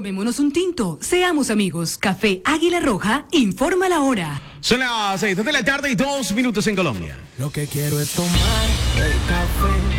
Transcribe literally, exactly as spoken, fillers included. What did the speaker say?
Tomémonos un tinto, seamos amigos. Café Águila Roja, informa la hora. Son las seis de la tarde y dos minutos en Colombia. Lo que quiero es tomar el café